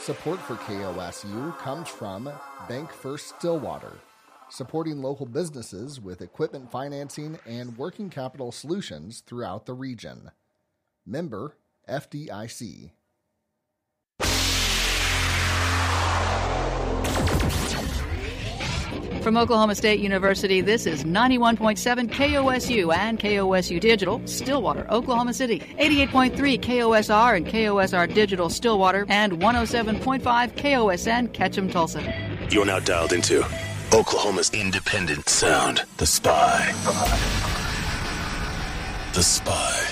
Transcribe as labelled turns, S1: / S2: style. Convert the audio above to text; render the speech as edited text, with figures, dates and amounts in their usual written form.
S1: Support for KOSU comes from Bank First Stillwater, supporting local businesses with equipment financing and working capital solutions throughout the region. Member FDIC.
S2: From Oklahoma State University, this is 91.7 KOSU and KOSU Digital, Stillwater, Oklahoma City, 88.3 KOSR and KOSR Digital, Stillwater, and 107.5 KOSN, Ketchum, Tulsa.
S3: You're now dialed into Oklahoma's independent sound, The Spy. The Spy.